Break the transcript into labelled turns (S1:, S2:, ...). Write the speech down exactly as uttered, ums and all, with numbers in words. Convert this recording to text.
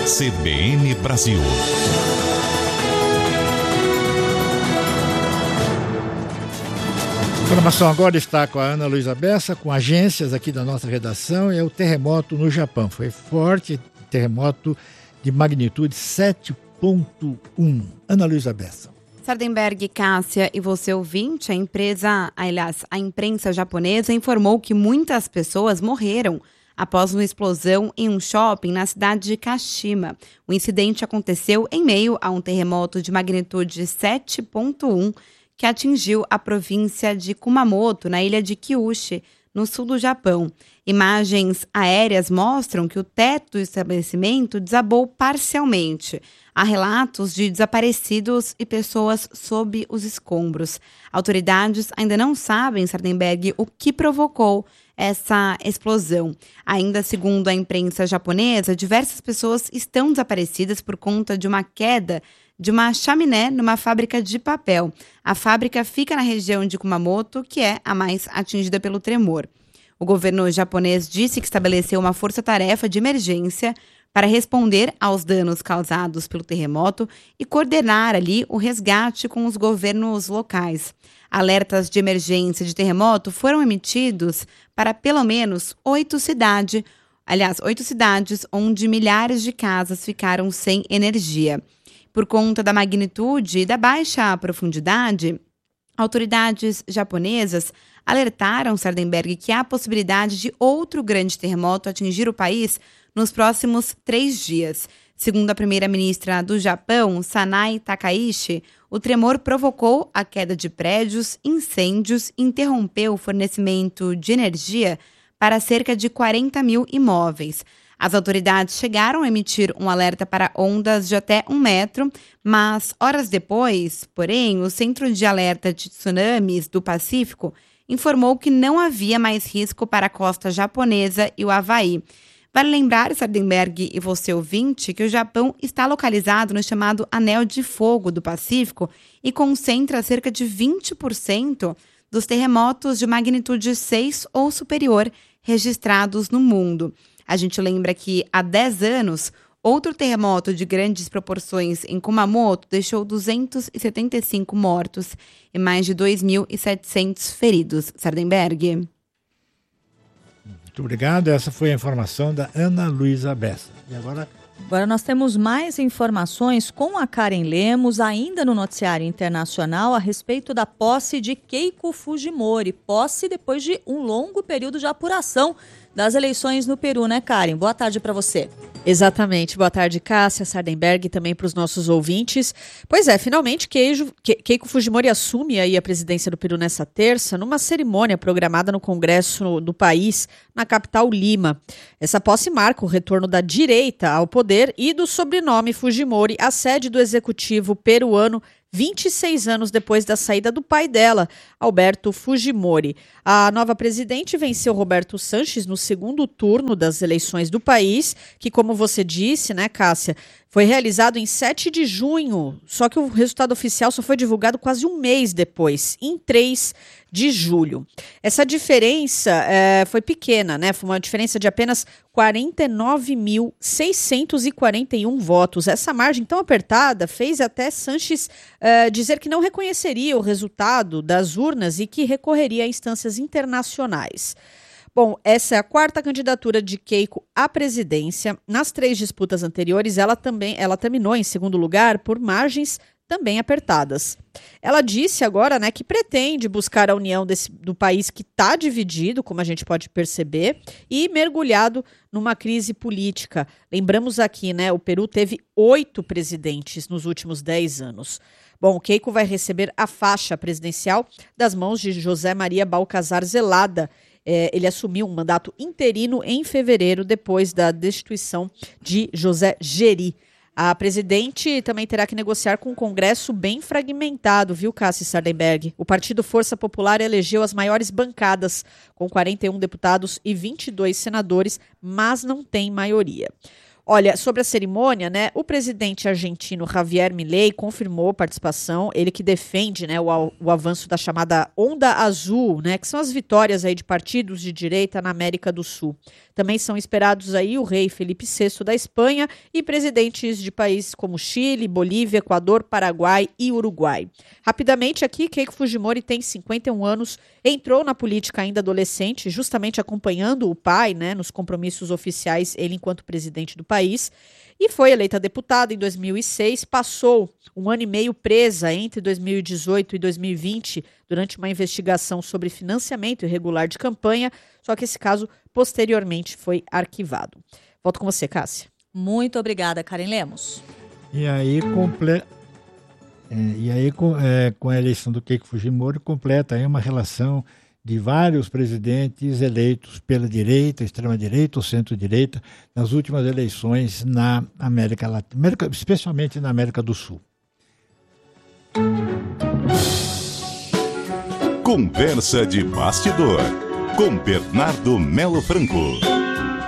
S1: C B N Brasil.
S2: A informação agora está com a Ana Luísa Bessa, com agências aqui da nossa redação. É o terremoto no Japão. Foi forte, terremoto de magnitude sete ponto um. Ana Luísa Bessa.
S3: Sardenberg, Cássia e você ouvinte, a empresa, aliás, a imprensa japonesa informou que muitas pessoas morreram após uma explosão em um shopping na cidade de Kashima. O incidente aconteceu em meio a um terremoto de magnitude sete ponto um que atingiu a província de Kumamoto, na ilha de Kyushu, no sul do Japão. Imagens aéreas mostram que o teto do estabelecimento desabou parcialmente. Há relatos de desaparecidos e pessoas sob os escombros. Autoridades ainda não sabem, Sardenberg, o que provocou essa explosão. Ainda segundo a imprensa japonesa, diversas pessoas estão desaparecidas por conta de uma queda de uma chaminé numa fábrica de papel. A fábrica fica na região de Kumamoto, que é a mais atingida pelo tremor. O governo japonês disse que estabeleceu uma força-tarefa de emergência para responder aos danos causados pelo terremoto e coordenar ali o resgate com os governos locais. Alertas de emergência de terremoto foram emitidos para pelo menos oito cidades, aliás, oito cidades onde milhares de casas ficaram sem energia. Por conta da magnitude e da baixa profundidade, autoridades japonesas alertaram, Sardenberg, que há a possibilidade de outro grande terremoto atingir o país nos próximos três dias. Segundo a primeira-ministra do Japão, Sanai Takaichi, o tremor provocou a queda de prédios, incêndios e interrompeu o fornecimento de energia para cerca de quarenta mil imóveis. As autoridades chegaram a emitir um alerta para ondas de até um metro, mas horas depois, porém, o Centro de Alerta de Tsunamis do Pacífico informou que não havia mais risco para a costa japonesa e o Havaí. Vale lembrar, Sardenberg e você ouvinte, que o Japão está localizado no chamado Anel de Fogo do Pacífico e concentra cerca de vinte por cento dos terremotos de magnitude seis ou superior registrados no mundo. A gente lembra que há dez anos, outro terremoto de grandes proporções em Kumamoto deixou duzentos e setenta e cinco mortos e mais de dois mil e setecentos feridos. Sardenberg.
S2: Muito obrigado. Essa foi a informação da Ana Luísa Bessa. E agora...
S4: Agora nós temos mais informações com a Karen Lemos, ainda no noticiário internacional, a respeito da posse de Keiko Fujimori. Posse depois de um longo período de apuração das eleições no Peru, né, Karen? Boa tarde para você.
S5: Exatamente. Boa tarde, Cássia, Sardenberg, e também para os nossos ouvintes. Pois é, finalmente Keijo, Ke, Keiko Fujimori assume aí a presidência do Peru nessa terça, numa cerimônia programada no Congresso do país, na capital Lima. Essa posse marca o retorno da direita ao poder e do sobrenome Fujimori à sede do executivo peruano, vinte e seis anos depois da saída do pai dela, Alberto Fujimori. A nova presidente venceu Roberto Sanches no segundo turno das eleições do país, que, como você disse, né, Cássia, foi realizado em sete de junho, só que o resultado oficial só foi divulgado quase um mês depois, em três de julho. Essa diferença é, foi pequena, né? Foi uma diferença de apenas quarenta e nove mil seiscentos e quarenta e um votos. Essa margem tão apertada fez até Sanches é, dizer que não reconheceria o resultado das urnas e que recorreria a instâncias internacionais. Bom, essa é a quarta candidatura de Keiko à presidência. Nas três disputas anteriores, ela também ela terminou em segundo lugar por margens também apertadas. Ela disse agora, né, que pretende buscar a união desse, do país que está dividido, como a gente pode perceber, e mergulhado numa crise política. Lembramos aqui, né, o Peru teve oito presidentes nos últimos dez anos. Bom, o Keiko vai receber a faixa presidencial das mãos de José Maria Balcazar Zelada. É, ele assumiu um mandato interino em fevereiro, depois da destituição de José Geri. A presidente também terá que negociar com um Congresso bem fragmentado, viu, Cássia Sardenberg? O Partido Força Popular elegeu as maiores bancadas, com quarenta e um deputados e vinte e dois senadores, mas não tem maioria. Olha, sobre a cerimônia, né, o presidente argentino Javier Milei confirmou participação, ele que defende, né, o, o avanço da chamada Onda Azul, né, que são as vitórias aí de partidos de direita na América do Sul. Também são esperados aí o rei Felipe sexto da Espanha e presidentes de países como Chile, Bolívia, Equador, Paraguai e Uruguai. Rapidamente aqui, Keiko Fujimori tem cinquenta e um anos, entrou na política ainda adolescente, justamente acompanhando o pai, né, nos compromissos oficiais, ele enquanto presidente do país. país, e foi eleita deputada em dois mil e seis, passou um ano e meio presa entre dois mil e dezoito e dois mil e vinte durante uma investigação sobre financiamento irregular de campanha, só que esse caso posteriormente foi arquivado. Volto com você, Cássia.
S4: Muito obrigada, Karen Lemos.
S2: E aí, comple... é, e aí com, é, com a eleição do Keiko Fujimori, completa aí uma relação de vários presidentes eleitos pela direita, extrema-direita ou centro-direita, nas últimas eleições na América Latina, especialmente na América do Sul.
S1: Conversa de bastidor, com Bernardo Melo Franco.